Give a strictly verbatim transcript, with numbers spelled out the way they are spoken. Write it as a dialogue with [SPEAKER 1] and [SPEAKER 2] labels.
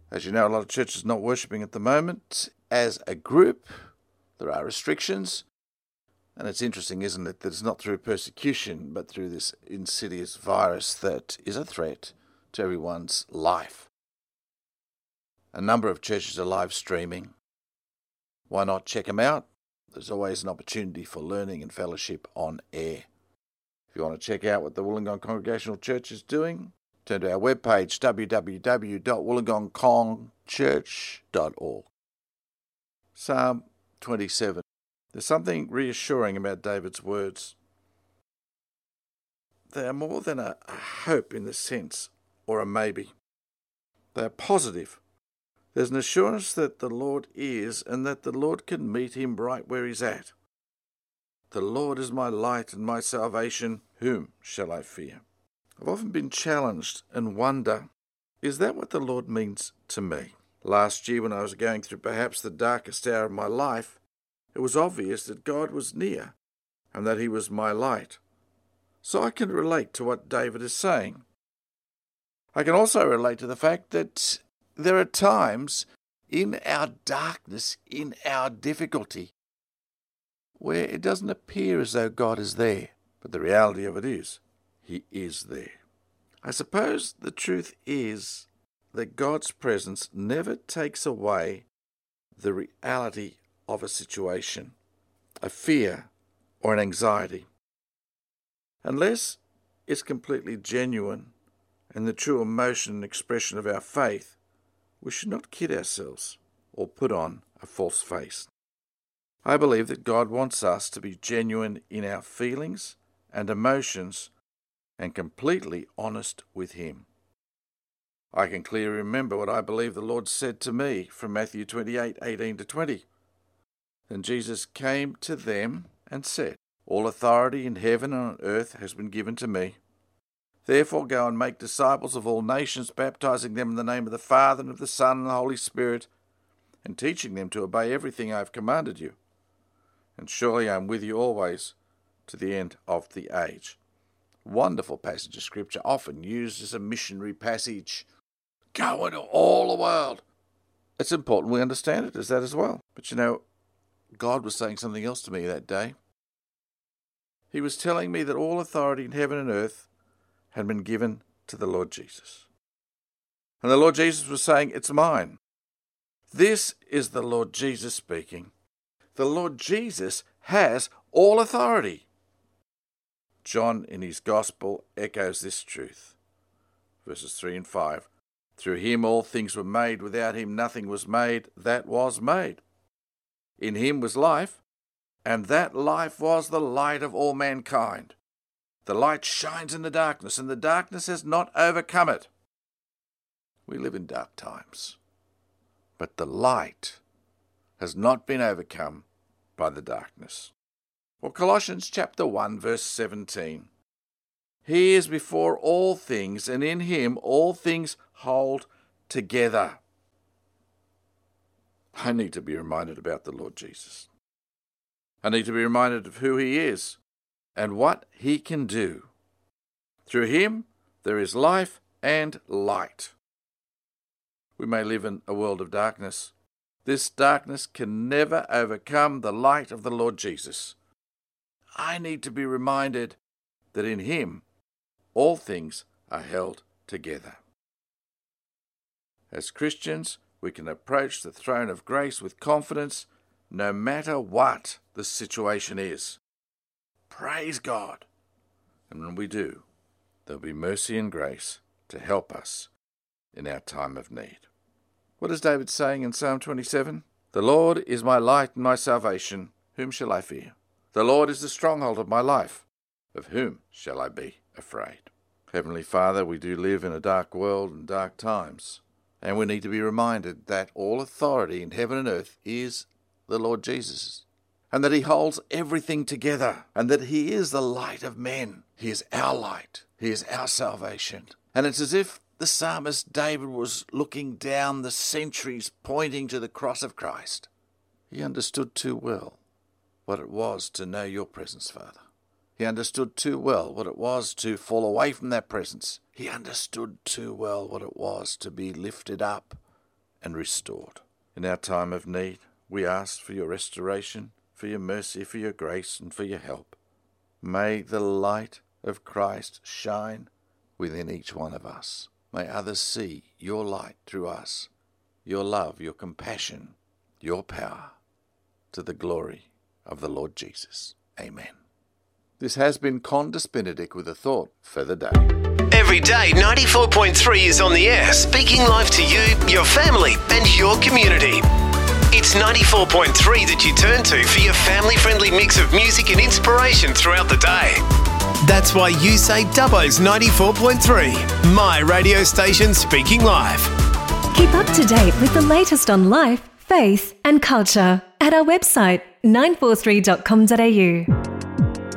[SPEAKER 1] As you know, a lot of churches are not worshipping at the moment as a group. There are restrictions. And it's interesting, isn't it, that it's not through persecution, but through this insidious virus that is a threat to everyone's life. A number of churches are live streaming. Why not check them out? There's always an opportunity for learning and fellowship on air. If you want to check out what the Wollongong Congregational Church is doing, turn to our webpage, w w w dot wollongong cong church dot org. Psalm twenty-seven. There's something reassuring about David's words. They are more than a, a hope in the sense, or a maybe. They are positive. There's an assurance that the Lord is, and that the Lord can meet him right where he's at. The Lord is my light and my salvation. Whom shall I fear? I've often been challenged and wonder, is that what the Lord means to me? Last year, when I was going through perhaps the darkest hour of my life, it was obvious that God was near and that he was my light. So I can relate to what David is saying. I can also relate to the fact that there are times in our darkness, in our difficulty, where it doesn't appear as though God is there. But the reality of it is, he is there. I suppose the truth is that God's presence never takes away the reality of a situation, a fear or an anxiety. Unless it's completely genuine and the true emotion and expression of our faith, we should not kid ourselves or put on a false face. I believe that God wants us to be genuine in our feelings and emotions and completely honest with him. I can clearly remember what I believe the Lord said to me from Matthew twenty-eight, eighteen to twenty. Then Jesus came to them and said, all authority in heaven and on earth has been given to me. Therefore go and make disciples of all nations, baptizing them in the name of the Father and of the Son and the Holy Spirit, and teaching them to obey everything I have commanded you. And surely I am with you always to the end of the age. Wonderful passage of Scripture, often used as a missionary passage. Go into all the world. It's important we understand it as that as well. But you know, God was saying something else to me that day. He was telling me that all authority in heaven and earth had been given to the Lord Jesus. And the Lord Jesus was saying, it's mine. This is the Lord Jesus speaking. The Lord Jesus has all authority. John, in his Gospel, echoes this truth. Verses three and five. Through him all things were made. Without him nothing was made that was made. In him was life, and that life was the light of all mankind. The light shines in the darkness, and the darkness has not overcome it. We live in dark times, but the light has not been overcome by the darkness. Well, Colossians chapter one, verse seventeen. He is before all things, and in him all things hold together. I need to be reminded about the Lord Jesus. I need to be reminded of who he is and what he can do. Through him there is life and light. We may live in a world of darkness. This darkness can never overcome the light of the Lord Jesus. I need to be reminded that in him all things are held together. As Christians, we can approach the throne of grace with confidence no matter what the situation is. Praise God. And when we do, there'll be mercy and grace to help us in our time of need. What is David saying in Psalm twenty-seven? The Lord is my light and my salvation. Whom shall I fear? The Lord is the stronghold of my life. Of whom shall I be afraid? Heavenly Father, we do live in a dark world and dark times, and we need to be reminded that all authority in heaven and earth is the Lord Jesus, and that he holds everything together, and that he is the light of men. He is our light. He is our salvation. And it's as if the psalmist David was looking down the centuries pointing to the cross of Christ. He understood too well what it was to know your presence, Father. He understood too well what it was to fall away from that presence. He understood too well what it was to be lifted up and restored. In our time of need, we ask for your restoration, for your mercy, for your grace, and for your help. May the light of Christ shine within each one of us. May others see your light through us, your love, your compassion, your power, to the glory of the Lord Jesus. Amen. This has been Condis Benedict with a thought for the day.
[SPEAKER 2] Every day, ninety-four point three is on the air, speaking life to you, your family, and your community. It's ninety-four point three that you turn to for your family-friendly mix of music and inspiration throughout the day. That's why you say Dubbo's ninety-four point three, my radio station speaking life.
[SPEAKER 3] Keep up to date with the latest on life, faith, and culture at our website nine four three dot com dot a u.